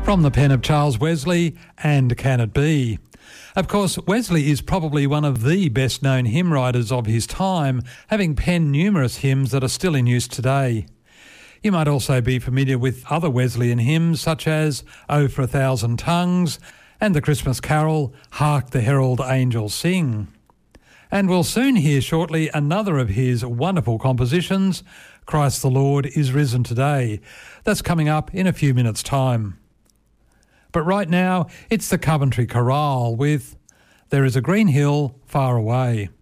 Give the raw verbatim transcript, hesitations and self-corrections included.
From the pen of Charles Wesley, and Can It Be? Of course, Wesley is probably one of the best-known hymn writers of his time, having penned numerous hymns that are still in use today. You might also be familiar with other Wesleyan hymns such as "O for a Thousand Tongues" and the Christmas carol "Hark the Herald Angels Sing." And we'll soon hear shortly another of his wonderful compositions, "Christ the Lord is Risen Today." That's coming up in a few minutes' time. But right now, it's the Coventry Chorale with "There is a Green Hill Far Away."